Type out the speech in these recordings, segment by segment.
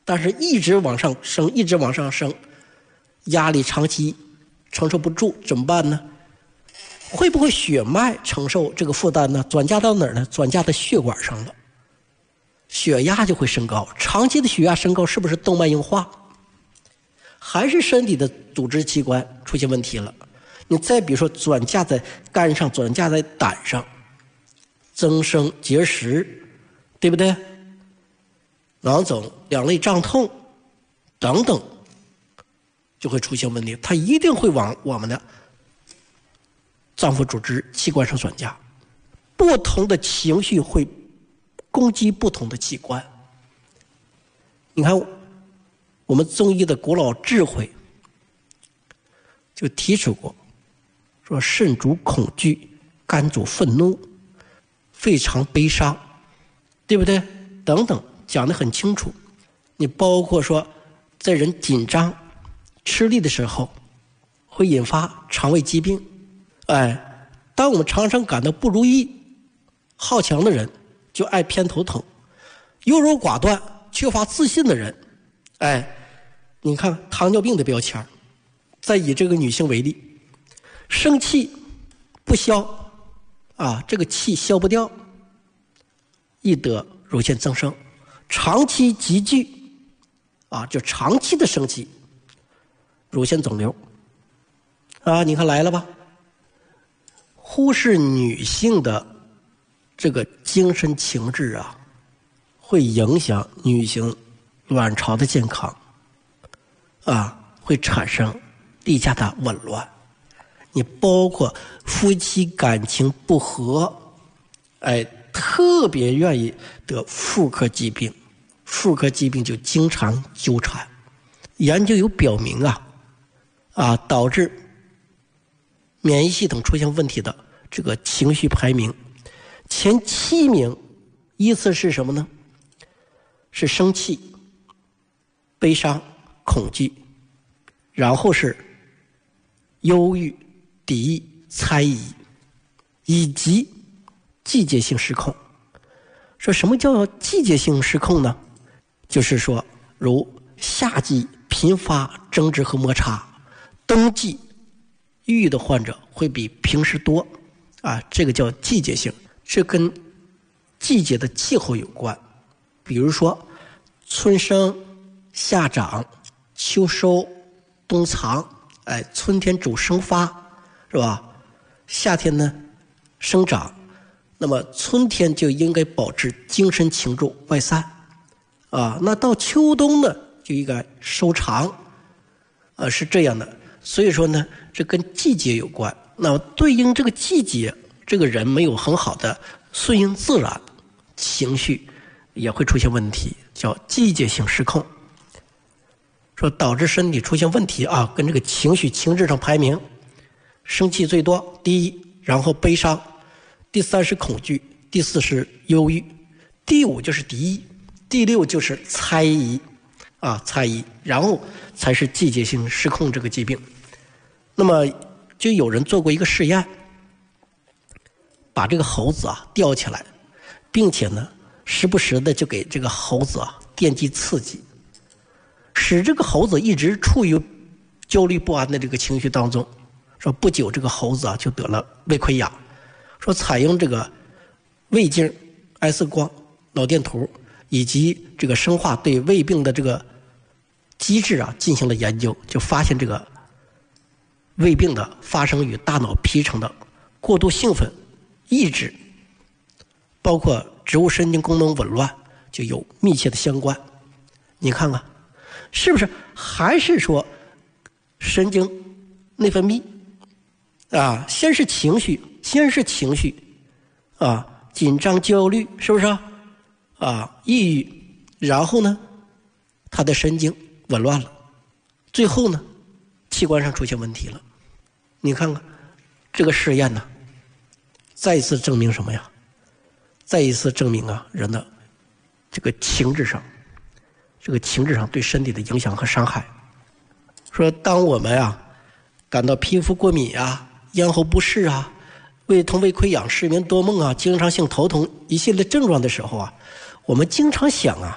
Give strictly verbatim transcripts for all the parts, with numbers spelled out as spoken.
但是一直往上升，一直往上升，压力长期承受不住，怎么办呢？会不会血脉承受这个负担呢？转嫁到哪儿呢？转嫁到血管上了，血压就会升高。长期的血压升高，是不是动脉硬化？还是身体的组织器官出现问题了？你再比如说转嫁在肝上，转嫁在胆上，增生结石，对不对？囊肿、两肋胀痛等等，就会出现问题。它一定会往我们的脏腑组织器官上转嫁。不同的情绪会攻击不同的器官。你看，我们中医的古老智慧就提出过，说肾主恐惧，肝主愤怒，肺常悲伤，对不对？等等。讲得很清楚。你包括说在人紧张吃力的时候会引发肠胃疾病。哎，当我们常常感到不如意好强的人就爱偏头痛，优柔寡断缺乏自信的人，哎，你看糖尿病的标签。再以这个女性为例，生气不消啊，这个气消不掉，易得乳腺增生。长期积聚啊，就长期的生气，乳腺肿瘤啊，你看来了吧？忽视女性的这个精神情志啊，会影响女性卵巢的健康啊，会产生例假的紊乱。你包括夫妻感情不和，哎，特别愿意得妇科疾病，妇科疾病就经常纠缠。研究有表明啊，啊，导致免疫系统出现问题的这个情绪排名，前七名依次是什么呢？是生气、悲伤、恐惧，然后是忧郁、敌意、猜疑，以及季节性失控。说什么叫季节性失控呢？就是说如夏季频发争执和摩擦，冬季抑郁的患者会比平时多啊，这个叫季节性。这跟季节的气候有关，比如说春生夏长秋收冬藏，哎，春天主生发，是吧？夏天呢生长，那么春天就应该保持精神情志外散啊，那到秋冬呢就应该收藏啊，是这样的。所以说呢，这跟季节有关。那么对应这个季节，这个人没有很好的顺应自然，情绪也会出现问题，叫季节性失控。说导致身体出现问题啊，跟这个情绪情志上排名，生气最多第一，然后悲伤，第三是恐惧，第四是忧郁，第五就是敌意，第六就是猜疑啊，猜疑，然后才是季节性失控这个疾病。那么就有人做过一个试验，把这个猴子啊吊起来，并且呢时不时的就给这个猴子啊电击刺激，使这个猴子一直处于焦虑不安的这个情绪当中。说不久这个猴子啊就得了胃溃疡。说采用这个胃镜、X 光、脑电图以及这个生化对胃病的这个机制啊进行了研究，就发现这个胃病的发生与大脑皮层的过度兴奋、抑制，包括植物神经功能紊乱就有密切的相关。你看看是不是还是说神经内分泌啊？先是情绪，先是情绪啊，紧张焦虑，是不是啊？啊，抑郁，然后呢他的神经紊乱了，最后呢器官上出现问题了。你看看这个试验呢，再一次证明什么呀？再一次证明啊，人的这个情志上，这个情志上对身体的影响和伤害。说当我们啊感到皮肤过敏啊、咽喉不适啊、胃痛、胃溃疡、失眠多梦啊、经常性头痛一系列症状的时候啊，我们经常想啊，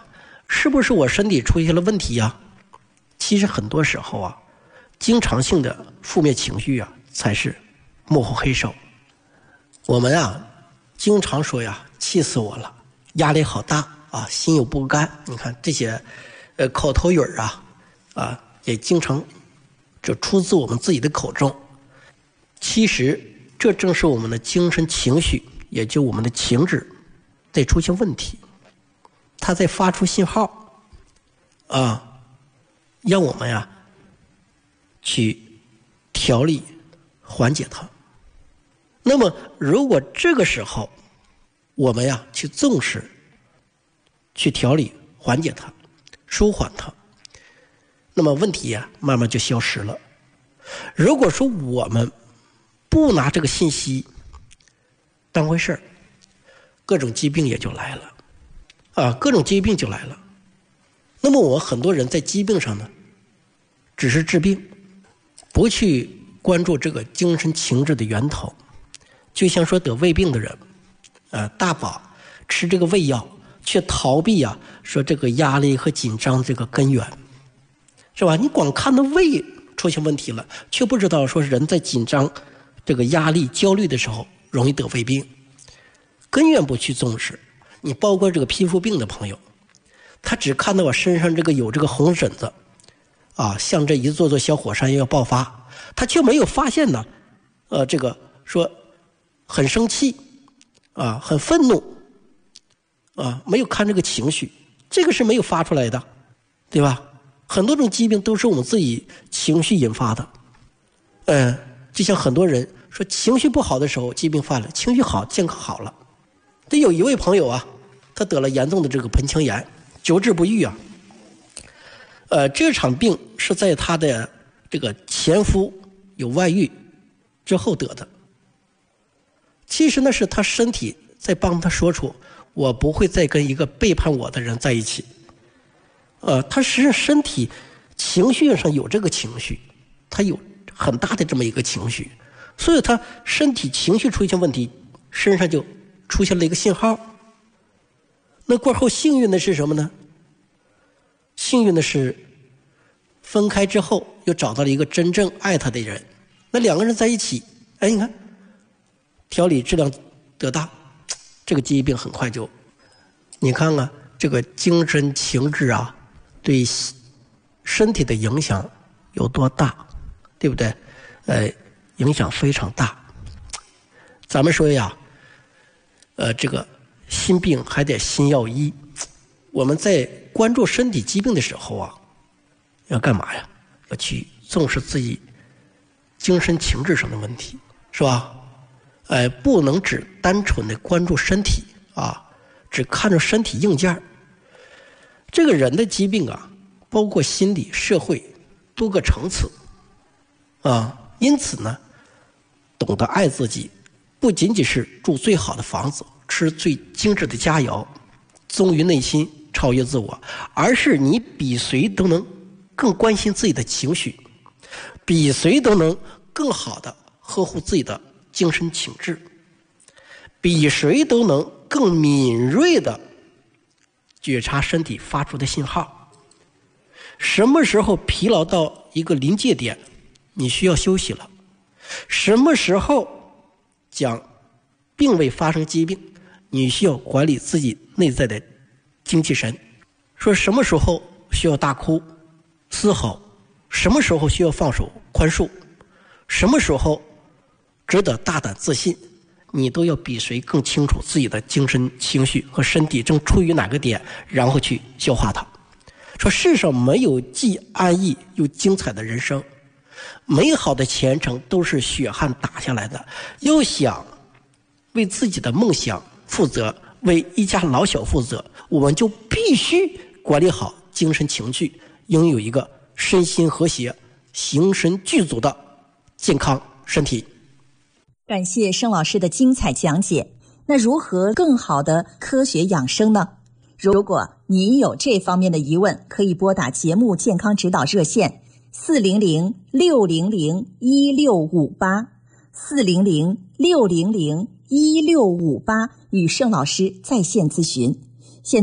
是不是我身体出现了问题呀、啊？其实很多时候啊，经常性的负面情绪啊，才是幕后黑手。我们啊，经常说呀，气死我了，压力好大啊，心有不甘。你看这些，呃，口头语啊，啊，也经常就出自我们自己的口中。其实这正是我们的精神情绪，也就我们的情志在出现问题，它在发出信号，啊。让我们呀去调理缓解它。那么如果这个时候我们呀去重视去调理缓解它舒缓它，那么问题呀慢慢就消失了。如果说我们不拿这个信息当回事儿，各种疾病也就来了啊，各种疾病就来了。那么我很多人在疾病上呢只是治病，不去关注这个精神情志的源头。就像说得胃病的人呃，大把吃这个胃药，却逃避啊说这个压力和紧张这个根源，是吧？你光看到胃出现问题了，却不知道说人在紧张这个压力焦虑的时候容易得胃病，根源不去重视。你包括这个皮肤病的朋友，他只看到我身上这个有这个红疹子啊，像这一座座小火山要爆发，他却没有发现呢，呃，这个说很生气啊，很愤怒啊，没有看这个情绪，这个是没有发出来的，对吧？很多种疾病都是我们自己情绪引发的。嗯、呃，就像很多人说情绪不好的时候疾病犯了，情绪好健康好了。这有一位朋友啊，他得了严重的这个盆腔炎，久治不愈啊。呃，这场病是在他的这个前夫有外遇之后得的。其实呢，是他身体在帮他说出我不会再跟一个背叛我的人在一起。呃，他实际上身体情绪上有这个情绪，他有很大的这么一个情绪，所以他身体情绪出现问题，身上就出现了一个信号。那过后幸运的是什么呢？幸运的是分开之后又找到了一个真正爱他的人，那两个人在一起，哎，你看调理质量得当，这个疾病很快就，你看看这个精神情志啊对身体的影响有多大，对不对？呃，影响非常大。咱们说呀，呃，这个心病还得心药医。我们在关注身体疾病的时候啊，要干嘛呀？要去重视自己精神情志上的问题，是吧？呃，不能只单纯的关注身体啊，只看着身体硬件。这个人的疾病啊，包括心理、社会多个层次啊，因此呢，懂得爱自己，不仅仅是住最好的房子，吃最精致的佳肴，忠于内心，超越自我，而是你比谁都能更关心自己的情绪，比谁都能更好的呵护自己的精神情志，比谁都能更敏锐的觉察身体发出的信号。什么时候疲劳到一个临界点，你需要休息了；什么时候讲并未发生疾病，你需要管理自己内在的精气神。说什么时候需要大哭嘶吼，什么时候需要放手宽恕，什么时候值得大胆自信，你都要比谁更清楚自己的精神情绪和身体正处于哪个点，然后去消化它。说世上没有既安逸又精彩的人生，美好的前程都是血汗打下来的。要想为自己的梦想负责，为一家老小负责，我们就必须管理好精神情绪，拥有一个身心和谐、形神俱足的健康身体。 感谢盛老师的精彩讲解。那如何更好的科学养生呢？如果你有这方面的疑问，可以拨打节目健康指导热线四零零六零零一六五八四零零六零零一六五八与盛老师在线咨询。现在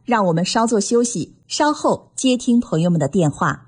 让我们稍作休息，稍后接听朋友们的电话。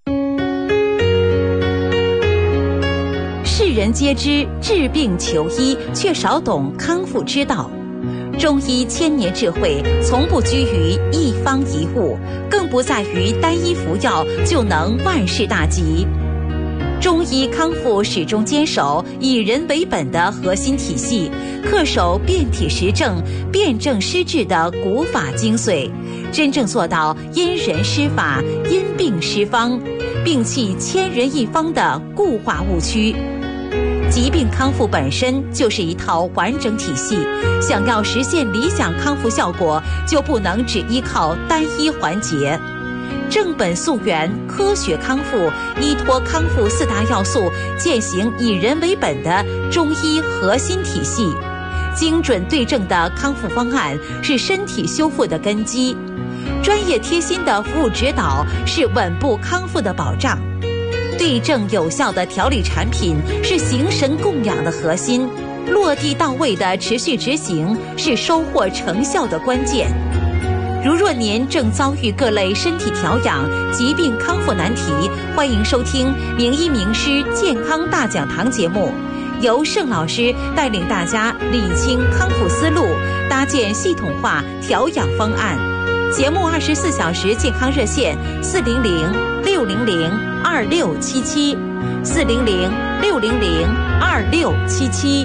世人皆知治病求医，却少懂康复之道。中医千年智慧，从不拘于一方一物，更不在于单一服药就能万事大吉。中医康复始终坚守以人为本的核心体系，恪守辨体实证、辨证施治的古法精髓，真正做到因人施法、因病施方，摒弃千人一方的固化误区。疾病康复本身就是一套完整体系，想要实现理想康复效果，就不能只依靠单一环节。正本溯源，科学康复，依托康复四大要素，践行以人为本的中医核心体系。精准对症的康复方案是身体修复的根基，专业贴心的服务指导是稳步康复的保障。对症有效的调理产品是形神供养的核心，落地到位的持续执行是收获成效的关键。如若您正遭遇各类身体调养、疾病康复难题，欢迎收听名医名师健康大讲堂节目，由盛老师带领大家理清康复思路，搭建系统化调养方案。节目二十四小时健康热线四零零六零零二六七七四零零六零零二六七七。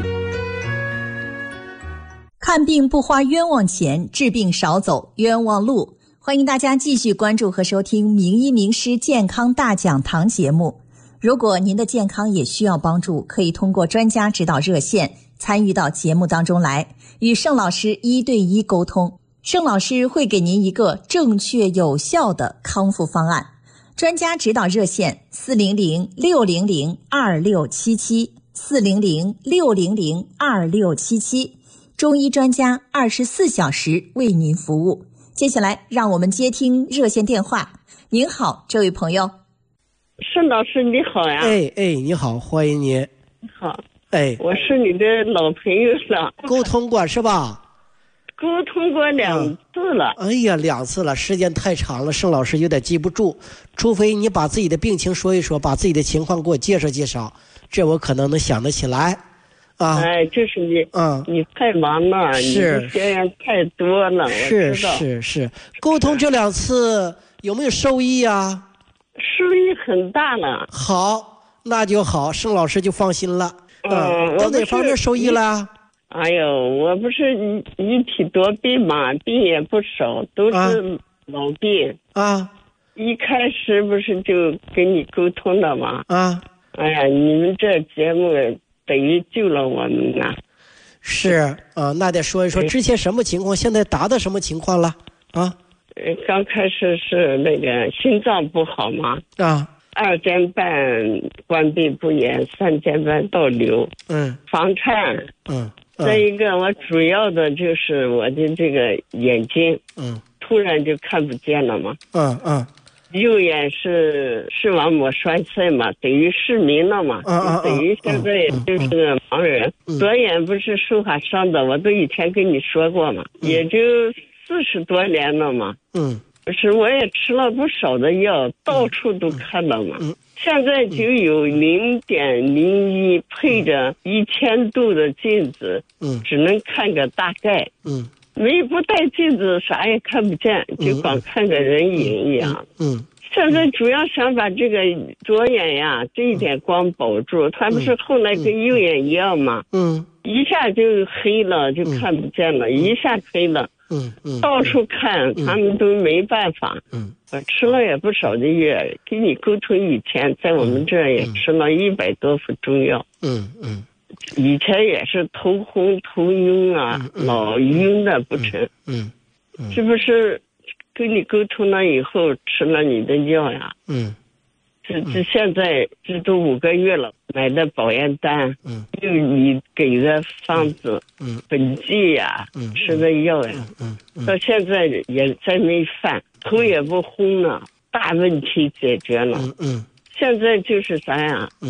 看病不花冤枉钱，治病少走冤枉路。欢迎大家继续关注和收听名医名师健康大讲堂节目。如果您的健康也需要帮助，可以通过专家指导热线参与到节目当中来，与盛老师一对一沟通。盛老师会给您一个正确有效的康复方案。专家指导热线四零零六零零二六七七四零零六零零二六七七，中医专家二十四小时为您服务。接下来让我们接听热线电话。您好，这位朋友。 盛老师你好呀。 哎哎，你好，欢迎您。 你好。 哎， 我是你的老朋友了。 沟通过是吧？ 沟通过两次了、 嗯、哎呀，两次了，时间太长了，盛老师有点记不住，除非你把自己的病情说一说，把自己的情况给我介绍介绍，这我可能能想得起来啊。 哎，就是你，嗯，你太忙了， 是你的学员太多了， 是是是，沟通这两次有没有受益啊？ 受益很大了。 好，那就好，盛老师就放心了。嗯，在哪方面受益了？ 哎呦，我不是一一体多病嘛，病也不少，都是老病啊。 一开始不是就跟你沟通了吗？ 啊， 哎呀，你们这节目等于救了我们呐。 是啊，那得说一说之前什么情况，现在达到什么情况了啊？ 呃，刚开始是那个心脏不好嘛。 啊。 二尖瓣关闭不严，三尖瓣倒流， 嗯， 房颤， 嗯， 再一个我主要的就是我的这个眼睛， 嗯， 突然就看不见了嘛， 嗯嗯， 右眼是视网膜栓塞嘛，等于失明了嘛， 嗯嗯， 等于现在就是个盲人， 嗯、 左眼不是受下伤的，我都以前跟你说过嘛，嗯、也就四十多年了嘛， 嗯。 是，我也吃了不少的药，到处都看到嘛。 嗯、 现在就有零点零一配着一千度的镜子， 嗯， 只能看个大概， 嗯， 没不戴镜子啥也看不见，就光看个人影一样。 嗯，嗯现在主要想把这个左眼呀这一点光保住，它不是后来跟右眼一样嘛， 嗯， 一下就黑了，就看不见了，嗯、一下黑了。 嗯嗯， 到处看，嗯、他们都没办法。 嗯， 我吃了也不少的药，跟你沟通以前，在我们这儿也吃了一百多副中药。 嗯嗯， 以前也是头昏头晕啊，嗯、老晕的不成。 嗯 嗯, 嗯， 是不是跟你沟通了以后吃了你的药呀？ 嗯。 这这现在这都五个月了，买的保验单， 嗯， 又你给的方子， 嗯， 本剂呀，嗯，吃的药呀， 嗯，嗯到现在也再没犯，头也不昏了，大问题解决了， 嗯嗯， 现在就是啥呀， 嗯，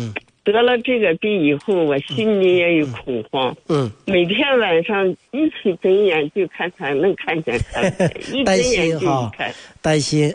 得了这个病以后，我心里也有恐慌。 嗯， 每天晚上一起睁眼就看看能看见看见，一睁眼就一看， 担心。